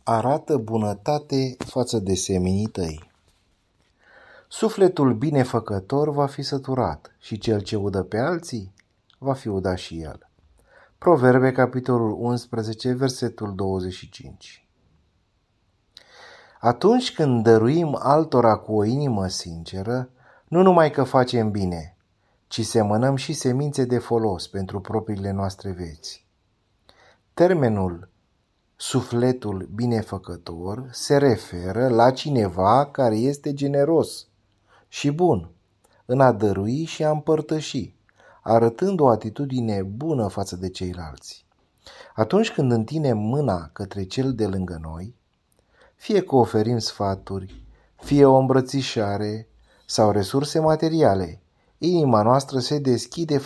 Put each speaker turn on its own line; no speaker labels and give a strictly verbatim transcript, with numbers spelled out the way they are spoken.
arată bunătate față de semenii tăi. Sufletul binefăcător va fi săturat și cel ce udă pe alții va fi udat și el. Proverbe, capitolul unsprezece, versetul douăzeci și cinci. Atunci când dăruim altora cu o inimă sinceră, nu numai că facem bine, ci semănăm și semințe de folos pentru propriile noastre vieți. Termenul sufletul binefăcător se referă la cineva care este generos și bun în a dărui și a împărtăși, arătând o atitudine bună față de ceilalți. Atunci când întindem mâna către cel de lângă noi, fie că oferim sfaturi, fie o îmbrățișare sau resurse materiale, inima noastră se deschide